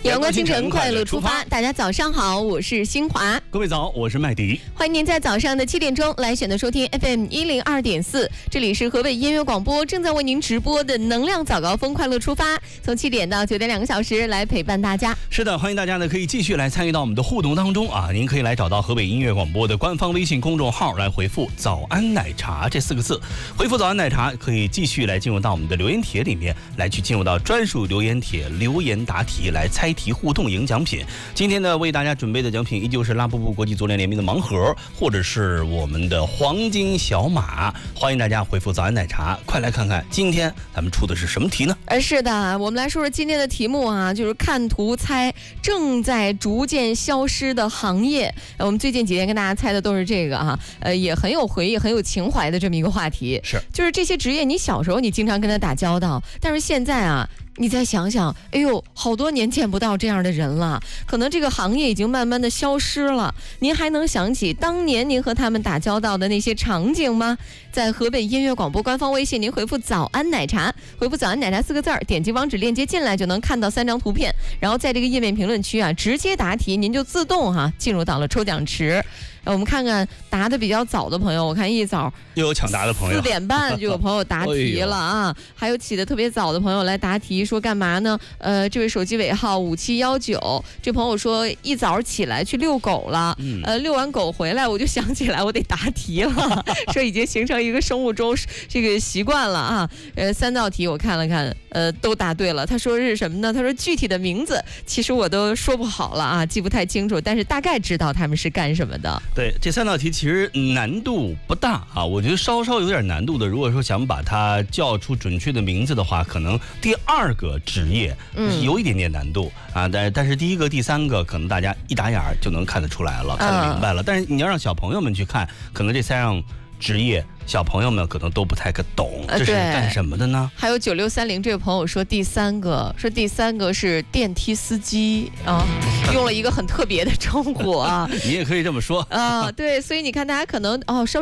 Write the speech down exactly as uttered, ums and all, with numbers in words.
阳光清晨，快乐出发。大家早上好，我是新华。 各位早，我是麦迪。 欢迎您在早上的七点钟来选择收听 F M 一零二点四，这里是河北音乐广播正在为您直播的能量早高峰，快乐出发，从七点到九点两个小时来陪伴大家。 是的，欢迎大家呢可以继续来参与到我们的互动当中啊！您可以来找到河北音乐广播的官方微信公众号来回复“早安奶茶”这四个字，回复“早安奶茶”可以继续来进入到我们的留言帖里面，来去进入到专属留言帖留言答题来猜题互动赢奖品。今天呢为大家准备的奖品依旧是拉布布国际足联联名的盲盒，或者是我们的黄金小马。欢迎大家回复“早安奶茶”，快来看看今天咱们出的是什么题呢？ 呃，是的，我们来说说今天的题目啊，就是看图猜正在逐渐消失的行业。呃、我们最近几天跟大家猜的都是这个哈，呃，也很有回忆、很有情怀的这么一个话题。 是， 就是这些职业，你小时候你经常跟他打交道，但是现在啊。你再想想，哎呦，好多年见不到这样的人了，可能这个行业已经慢慢的消失了。您还能想起当年您和他们打交道的那些场景吗？在河北音乐广播官方微信，您回复“早安奶茶”，回复“早安奶茶”四个字儿，点击网址链接进来就能看到三张图片，然后在这个页面评论区啊，直接答题，您就自动哈、啊、进入到了抽奖池。我们看看答的比较早的朋友，我看一早又有抢答的朋友， 四点半就有朋友答题了啊，哎、还有起的特别早的朋友来答题，说干嘛呢？呃，这位手机尾号五七一九，这朋友说一早起来去遛狗了，嗯、呃，遛完狗回来我就想起来我得答题了，说已经形成一个生物钟这个习惯了啊。呃，三道题我看了看，呃，都答对了。他说是什么呢？他说具体的名字其实我都说不好了啊，记不太清楚，但是大概知道他们是干什么的。 对，这三道题其实难度不大啊，我觉得稍稍有点难度的。如果说想把它叫出准确的名字的话，可能第二个职业有一点点难度、嗯、啊，但但是第一个、第三个可能大家一打眼就能看得出来了，看得明白了。嗯、但是你要让小朋友们去看，可能这三样职业小朋友们可能都不太可懂，这是干什么的呢？ 还有九六三零这位朋友说第三个，说第三个是电梯司机啊，用了一个很特别的称呼啊。 你也可以这么说啊，对，所以你看大家可能哦稍微。